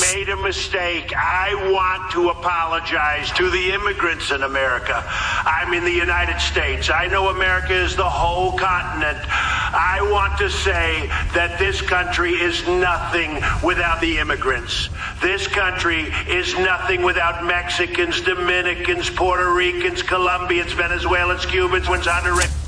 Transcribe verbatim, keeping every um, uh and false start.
made a mistake. I want to apologize to the immigrants in America. I'm in the United States. I know America is the whole continent. I want to say that this country is nothing without the immigrants. This country is nothing without Mexicans, Dominicans, Puerto Ricans, Colombians, Venezuelans, Cubans, Honduras.